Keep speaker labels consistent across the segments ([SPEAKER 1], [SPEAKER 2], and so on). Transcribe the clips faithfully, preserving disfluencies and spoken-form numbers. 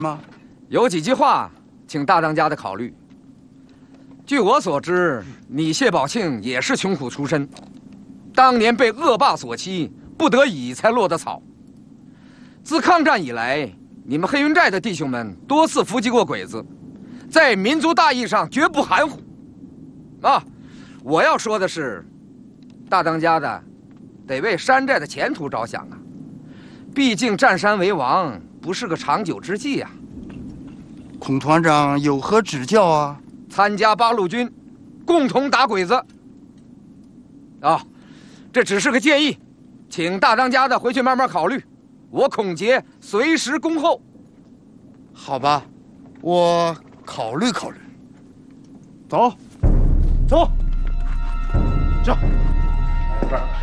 [SPEAKER 1] 吗？
[SPEAKER 2] 有几句话，请大当家的考虑。据我所知，你谢宝庆也是穷苦出身，当年被恶霸所欺，不得已才落得草。自抗战以来，你们黑云寨的弟兄们多次伏击过鬼子，在民族大义上绝不含糊。啊，我要说的是，大当家的得为山寨的前途着想啊！毕竟占山为王不是个长久之计呀、啊。
[SPEAKER 1] 孔团长有何指教啊？
[SPEAKER 2] 参加八路军，共同打鬼子。啊，这只是个建议，请大当家的回去慢慢考虑。我孔杰随时恭候。
[SPEAKER 1] 好吧，我考虑考虑。
[SPEAKER 2] 走，走，
[SPEAKER 3] 这这儿，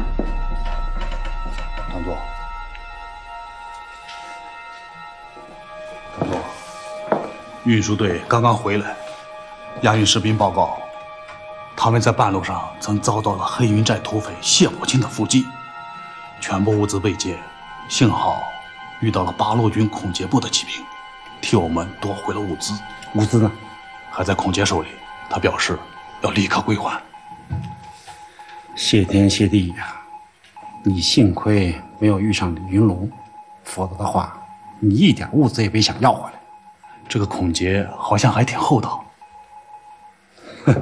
[SPEAKER 3] 唐座，唐座，运输队刚刚回来，押运士兵报告，他们在半路上曾遭到了黑云寨土匪谢宝庆的伏击，全部物资被劫，幸好遇到了八路军孔杰部的骑兵，替我们夺回了物资。
[SPEAKER 4] 物资呢？
[SPEAKER 3] 还在孔杰手里，他表示要立刻归还。
[SPEAKER 4] 谢天谢地呀！你幸亏没有遇上李云龙，否则的话，你一点物资也别想要回来。
[SPEAKER 3] 这个孔杰好像还挺厚道。
[SPEAKER 4] 哼，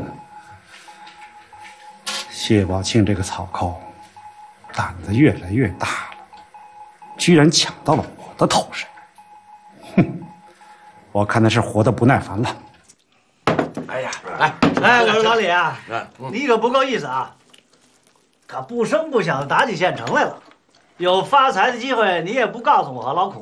[SPEAKER 4] 谢宝庆这个草寇，胆子越来越大了，居然抢到了我的头上。哼，我看他是活得不耐烦了。
[SPEAKER 5] 哎呀，哎哎，我说老李啊，你可不够意思啊！可不声不响的打起县城来了，有发财的机会你也不告诉我和老孔。